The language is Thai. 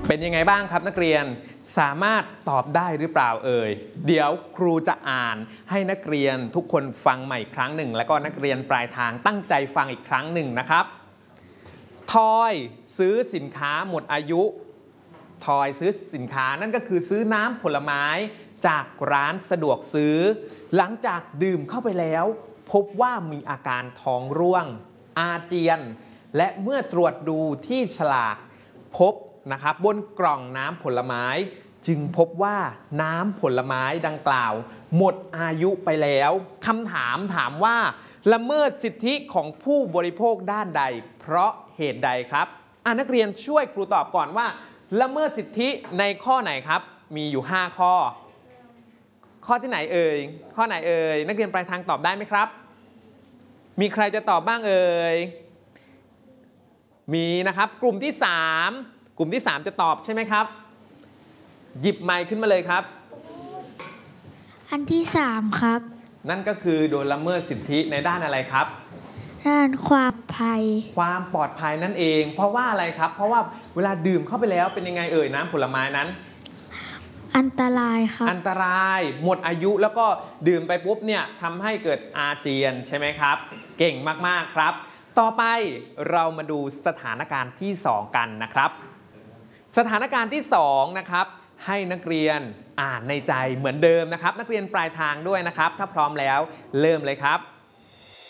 เป็นยังไงบ้างครับนักเรียนสามารถตอบได้หรือเปล่าเอ่ยเดี๋ยวครูจะอ่านให้นักเรียนทุกคนฟังใหม่อีกครั้งหนึ่งแล้วก็นักเรียนปลายทางตั้งใจฟังอีกครั้งหนึ่งนะครับทอยซื้อสินค้าหมดอายุทอยซื้อสินค้านั่นก็คือซื้อน้ำผลไม้จากร้านสะดวกซื้อหลังจากดื่มเข้าไปแล้วพบว่ามีอาการท้องร่วงอาเจียนและเมื่อตรวจดูที่ฉลากพบนะครับบนกล่องน้ำผลไม้จึงพบว่าน้ำผลไม้ดังกล่าวหมดอายุไปแล้วคำถามว่าละเมิดสิทธิของผู้บริโภคด้านใดเพราะเหตุใดครับนักเรียนช่วยครูตอบก่อนว่าละเมิดสิทธิในข้อไหนครับมีอยู่5ข้อข้อที่ไหนเอ่ยข้อไหนเอ่ยนักเรียนปลายทางตอบได้ไหมครับมีใครจะตอบบ้างเอ่ยมีนะครับกลุ่มที่3จะตอบใช่ไหมครับหยิบไมค์ขึ้นมาเลยครับอันที่3ครับนั่นก็คือโดนละเมิดสิทธิในด้านอะไรครับด้านความปลอดภัยนั่นเองเพราะว่าอะไรครับเพราะว่าเวลาดื่มเข้าไปแล้วเป็นยังไงเอ่ยน้ำผลไม้นั้นอันตรายครับอันตรายหมดอายุแล้วก็ดื่มไปปุ๊บเนี่ยทำให้เกิดอาเจียนใช่ไหมครับเก่งมากๆครับต่อไปเรามาดูสถานการณ์ที่2กันนะครับสถานการณ์ที่2นะครับให้นักเรียนอ่านในใจเหมือนเดิมนะครับนักเรียนปลายทางด้วยนะครับถ้าพร้อมแล้วเริ่มเลยครับ